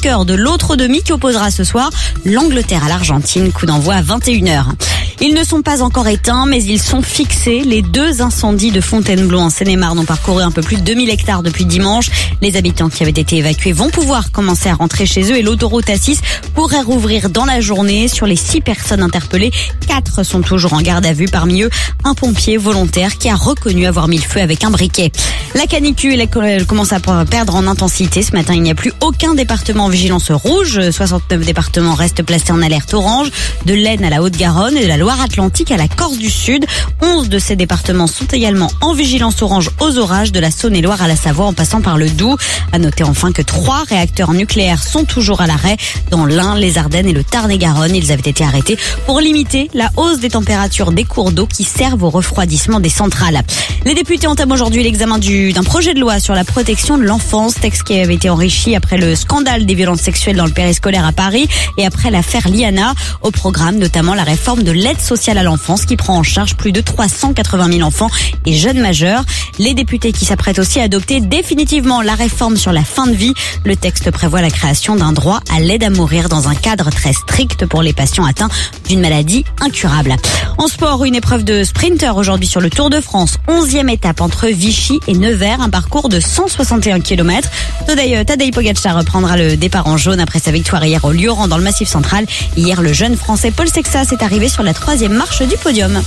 vainqueur de l'autre demi qui opposera ce soir l'Angleterre à l'Argentine. Coup d'envoi à 21h. Ils ne sont pas encore éteints, mais ils sont fixés. Les 2 incendies de Fontainebleau en Seine-et-Marne ont parcouru un peu plus de 2000 hectares depuis dimanche. Les habitants qui avaient été évacués vont pouvoir commencer à rentrer chez eux et l'autoroute A6 pourrait rouvrir dans la journée. Sur les 6 personnes interpellées, 4 sont toujours en garde à vue. Parmi eux, un pompier volontaire qui a reconnu avoir mis le feu avec un briquet. La canicule elle commence à perdre en intensité. Ce matin, il n'y a plus aucun département en vigilance rouge. 69 départements restent placés en alerte orange, de l'Aisne à la Haute-Garonne et de la Loire-Atlantique à la Corse du Sud. 11 de ces départements sont également en vigilance orange aux orages, de la Saône-et-Loire à la Savoie en passant par le Doubs. À noter enfin que 3 réacteurs nucléaires sont toujours à l'arrêt dans l'Ain, les Ardennes et le Tarn-et-Garonne. Ils avaient été arrêtés pour limiter la hausse des températures des cours d'eau qui servent au refroidissement des centrales. Les députés entament aujourd'hui l'examen d'un projet de loi sur la protection de l'enfance, texte qui avait été enrichi après le scandale des violences sexuelles dans le périscolaire à Paris et après l'affaire Liana. Au programme notamment la réforme de l'aide sociale à l'enfance qui prend en charge plus de 380 000 enfants et jeunes majeurs. Les députés qui s'apprêtent aussi à adopter définitivement la réforme sur la fin de vie. Le texte prévoit la création d'un droit à l'aide à mourir dans un cadre très strict pour les patients atteints d'une maladie incurable. En sport, une épreuve de sprinter aujourd'hui sur le Tour de France. 11e étape entre Vichy et Nevers, un parcours de 161 km. Tadej Pogacar reprendra le départ en jaune après sa victoire hier au Lioran dans le Massif central. Hier, le jeune français Paul Sexas est arrivé sur la 3e marche du podium.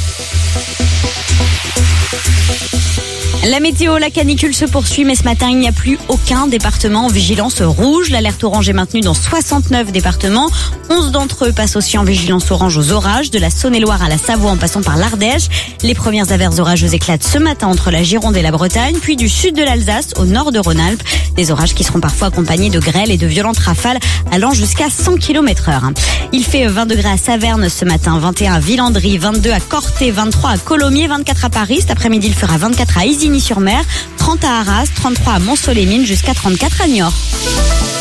La météo, la canicule se poursuit, mais ce matin, il n'y a plus aucun département en vigilance rouge. L'alerte orange est maintenue dans 69 départements. 11 d'entre eux passent aussi en vigilance orange aux orages, de la Saône-et-Loire à la Savoie en passant par l'Ardèche. Les premières averses orageuses éclatent ce matin entre la Gironde et la Bretagne, puis du sud de l'Alsace au nord de Rhône-Alpes. Des orages qui seront parfois accompagnés de grêles et de violentes rafales allant jusqu'à 100 km/h. Il fait 20 degrés à Saverne ce matin, 21 à Villandry, 22 à Corté, 23 à Colomiers, 24 à Paris. Cet après-midi, il fera 24 à Isigny-sur-Mer, 30 à Arras, 33 à Mont-Soleil-Mines, jusqu'à 34 à Niort.